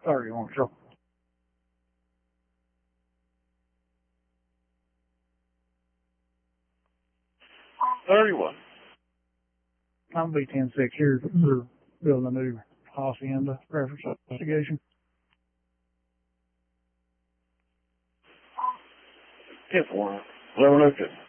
31, sure. I'm B10-6 here. We're building a new hacienda reference investigation. 10-4. 1102.